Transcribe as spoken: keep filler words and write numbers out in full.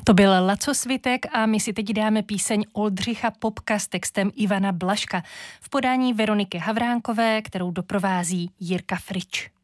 To byl Laco Svitek a my si teď dáme píseň Oldřicha Popka s textem Ivana Blažka v podání Veroniky Havránkové, kterou doprovází Jirka Frič.